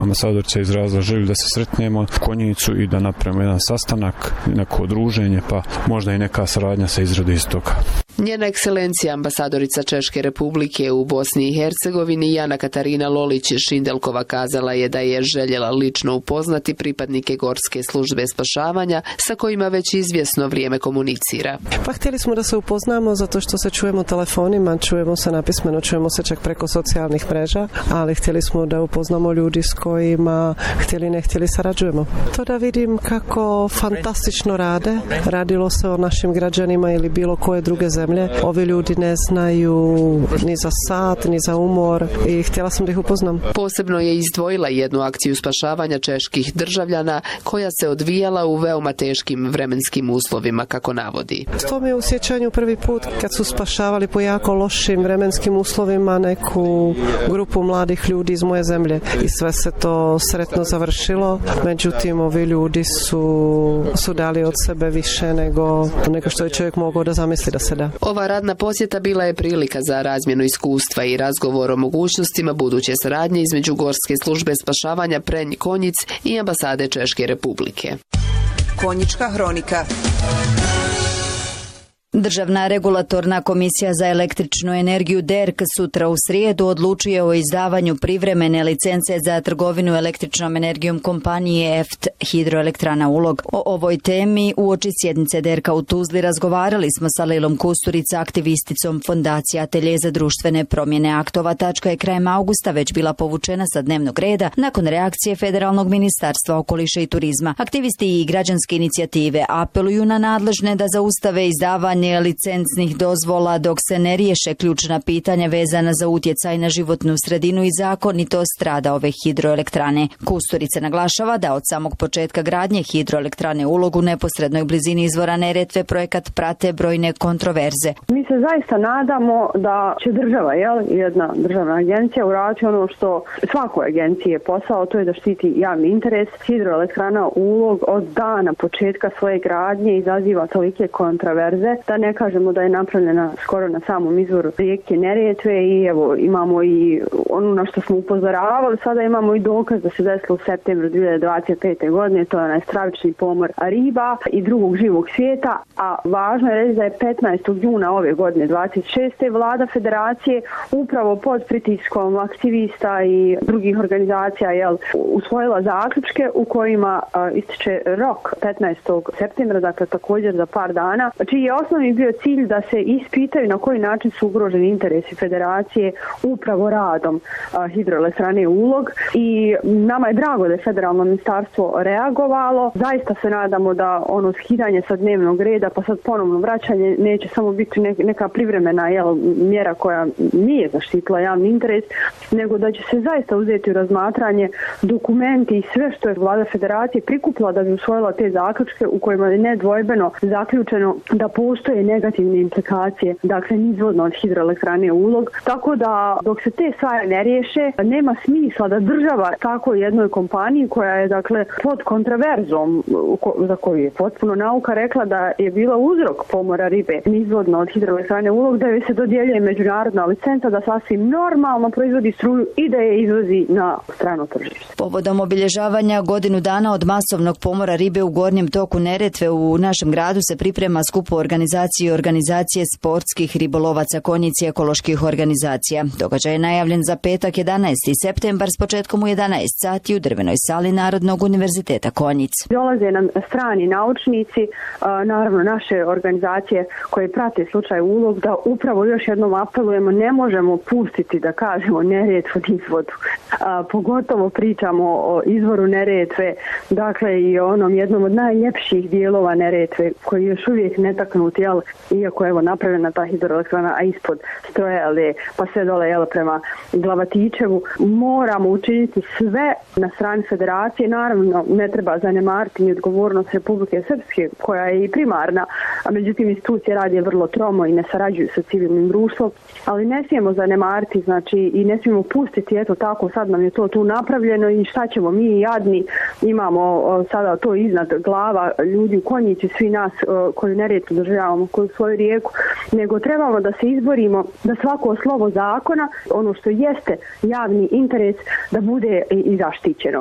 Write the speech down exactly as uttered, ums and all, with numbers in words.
Ambasadorica je izrazila želju da se sretnemo Konjicu i da napravimo jedan sastanak, neko udruženje, pa možda i neka saradnja sa izrade iz toga. Njena ekscelencija ambasadorica Češke Republike u Bosni i Hercegovini Jana Katarina Lolić-Šindelkova kazala je da je željela lično upoznati pripadnike Gorske službe spašavanja sa kojima već izvjesno vrijeme komunicira. Pa htjeli smo da se upoznamo zato što se čujemo telefonima, čujemo se napismeno, čujemo se čak preko socijalnih mreža, ali htjeli smo da upoznamo ljudi s kojima htjeli ne htjeli sarađujemo. To da vidim kako fantastično rade. Radilo se o našim građanima ili bilo koje druge zemlje. Ovi ljudi ne znaju ni za sat, ni za umor i htjela sam da ih upoznam. Posebno je izdvojila jednu akciju spašavanja čeških državljana koja se odvijala u veoma teškim vremenskim uslovima, kako navodi. To mi je u sjećanju prvi put kad su spašavali po jako lošim vremenskim uslovima neku grupu mladih ljudi iz moje zemlje i sve se to sretno završilo. Međutim, ovi ljudi su, su dali od sebe više nego, nego što je čovjek mogao da zamisli da se da. Ova radna posjeta bila je prilika za razmjenu iskustva i razgovor o mogućnostima buduće saradnje između Gorske službe spašavanja Prenj Konjic i ambasade Češke Republike. Konjička hronika. Državna regulatorna komisija za električnu energiju D E R K sutra u srijedu odlučuje o izdavanju privremene licence za trgovinu električnom energijom kompanije E F T Hidroelektrana Ulog. O ovoj temi uoči sjednice D E R K-a u Tuzli razgovarali smo sa Lilom Kusturica, aktivisticom Fondacije Atelje za društvene promjene aktova. Tačka je krajem augusta već bila povučena sa dnevnog reda nakon reakcije Federalnog ministarstva okoliša i turizma. Aktivisti i građanske inicijative apeluju na nadležne da zaustave izdavanje licencnih dozvola dok se ne riješe ključna pitanja vezana za utjecaj na životnu sredinu i zakonitost rada ove hidroelektrane. Kusturica naglašava da od samog početka gradnje hidroelektrane Ulog u neposrednoj blizini izvora Neretve projekat prate brojne kontroverze. Mi se zaista nadamo da će država, jel, jedna državna agencija uraditi ono što svakoj agenciji je posao, to je da štiti javni interes. Hidroelektrana Ulog od dana početka svoje gradnje izaziva tolike kontroverze da ne kažemo da je napravljena skoro na samom izvoru rijeke Neretve i evo imamo i ono na što smo upozoravali, sada imamo i dokaz da se desilo u septembru dvije hiljade dvadeset pete. godine, to je onaj stravični pomor riba i drugog živog svijeta, a važno je reći da je petnaestog juna ove godine dvadeset šeste. vlada federacije upravo pod pritiskom aktivista i drugih organizacija jel, usvojila zaključke u kojima a, ističe rok petnaestog septembra, dakle također za par dana, čiji je osnovni bio cilj da se ispitaju na koji način su ugroženi interesi federacije upravo radom a, hidroelektrane Ulog i nama je drago da je federalno ministarstvo reagovalo. Zaista se nadamo da ono skidanje sa dnevnog reda pa sad ponovno vraćanje neće samo biti neka privremena jel, mjera koja nije zaštitila javni interes, nego da će se zaista uzeti u razmatranje dokumenti i sve što je vlada federacije prikupila da bi usvojila te zaključke u kojima je nedvojbeno zaključeno da postoje negativne implikacije, dakle nizvodno od hidroelektrane Ulog. Tako da dok se te stvari ne riješe, nema smisla da država tako jednoj kompaniji koja je dakle pod kontraverzom za koju je potpuno nauka rekla da je bila uzrok pomora ribe nizvodno od hidroelektrane Ulog, da joj se dodjeljuje međunarodna licenca da sasvim normalno proizvodi struju i da je izvozi na strano tržište. Povodom obilježavanja godinu dana od masovnog pomora ribe u gornjem toku Neretve u našem gradu se priprema skup u organizaciji i organizacije sportskih ribolovaca Konjic i ekoloških organizacija. Događaj je najavljen za petak jedanaesti septembar s početkom u jedanaest sati u drvenoj sali Narodnog univerziteta Konjic. Dolaze nam strani naučnici, naravno naše organizacije koje prate slučaj Ulog, da upravo još jednom apelujemo, ne možemo pustiti da kažemo Neretvu nizvodu. Pogotovo pričamo o izvoru Neretve, dakle i o onom jednom od najljepših dijelova Neretve koji još uvijek netaknut, jel, iako je evo napravljena ta hidroelektrana, a ispod Strojale pa sve dole jel, prema Glavatičevu. Moramo učiniti sve na strani federacije, naravno ne treba zanemariti ni odgovornost Republike Srpske koja je i primarna, a međutim institucije radi vrlo tromo i ne sarađuju sa civilnim društvom, ali ne smijemo zanemariti, znači i ne smijemo pustiti, eto tako sad nam je to tu napravljeno i šta ćemo mi jadni, imamo o, sada to iznad glava ljudi u Konjici, svi nas o, koji Neretvu doživljavamo nemamo koju svoju rijeku, nego trebamo da se izborimo da svako slovo zakona, ono što jeste javni interes, da bude i zaštićeno.